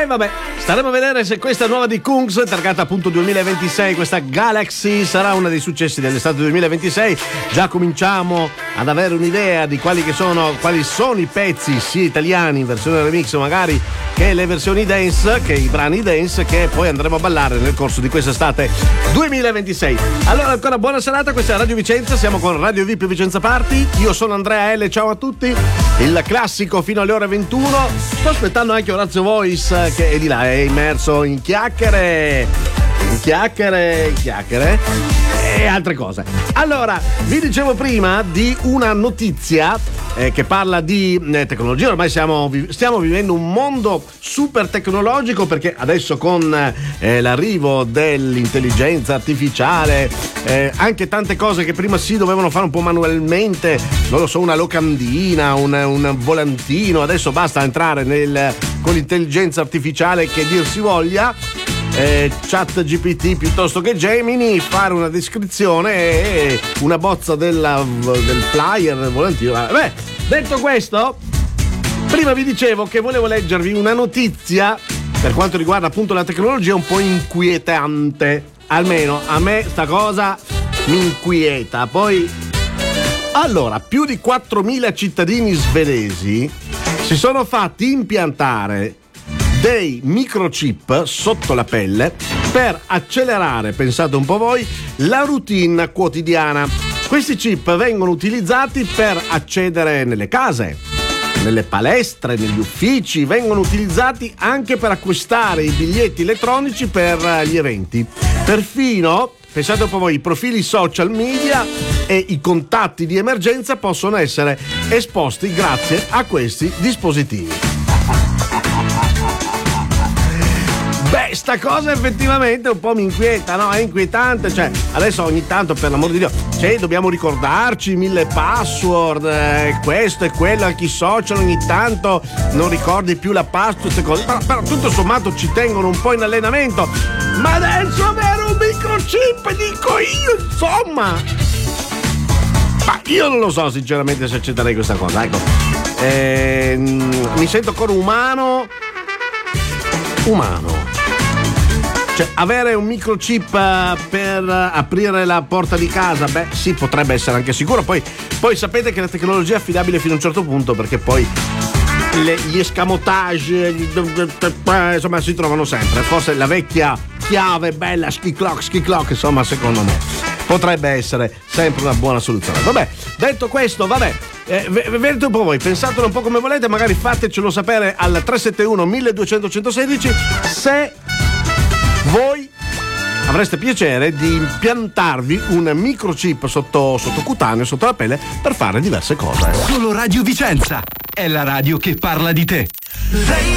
vabbè, staremo a vedere se questa nuova di Kungs, targata appunto 2026, questa Galaxy, sarà uno dei successi dell'estate 2026. Già cominciamo ad avere un'idea di quali sono i pezzi, sia italiani in versione remix magari, che le versioni dance, che i brani dance che poi andremo a ballare nel corso di quest'estate 2026. Allora, ancora buona serata, questa è Radio Vicenza, siamo con Radio VIP Vicenza Party. Io sono Andrea L, ciao a tutti. Il classico fino alle ore 21. Sto aspettando anche Orazio Voice, che è di là, è immerso in chiacchiere e altre cose. Allora, vi dicevo prima di una notizia che parla di tecnologia. Ormai stiamo vivendo un mondo super tecnologico, perché adesso con l'arrivo dell'intelligenza artificiale, anche tante cose che prima si dovevano fare un po' manualmente, non lo so, una locandina, un volantino, adesso basta entrare con l'intelligenza artificiale, che dir si voglia, Chat GPT piuttosto che Gemini, fare una descrizione e una bozza del flyer, del volantino. Beh, detto questo, prima vi dicevo che volevo leggervi una notizia per quanto riguarda appunto la tecnologia un po' inquietante. Almeno a me sta cosa mi inquieta. Poi, allora, più di 4.000 cittadini svedesi si sono fatti impiantare dei microchip sotto la pelle per accelerare, pensate un po' voi, la routine quotidiana. Questi chip vengono utilizzati per accedere nelle case, nelle palestre, negli uffici, vengono utilizzati anche per acquistare i biglietti elettronici per gli eventi. Perfino, pensate un po' voi, i profili social media e i contatti di emergenza possono essere esposti grazie a questi dispositivi. Beh, sta cosa effettivamente un po' mi inquieta, no? È inquietante, cioè, adesso ogni tanto, per l'amor di Dio, dobbiamo ricordarci 1000 password, questo e quello, anche i social ogni tanto non ricordi più la password, queste cose, però tutto sommato ci tengono un po' in allenamento. Ma adesso avere un microchip, dico io, insomma, ma io non lo so sinceramente se accetterei questa cosa, ecco. Mi sento ancora umano. Cioè, avere un microchip per aprire la porta di casa, beh sì, potrebbe essere anche sicuro. Poi sapete che la tecnologia è affidabile fino a un certo punto, perché poi gli escamotage insomma si trovano sempre. Forse la vecchia chiave bella ski clock, insomma, secondo me potrebbe essere sempre una buona soluzione. Vabbè, detto questo, vedete un po' voi, pensatelo un po' come volete, magari fatecelo sapere al 371 1200 116 se voi avreste piacere di impiantarvi un microchip sottocutaneo, sotto la pelle, per fare diverse cose. Solo Radio Vicenza è la radio che parla di te.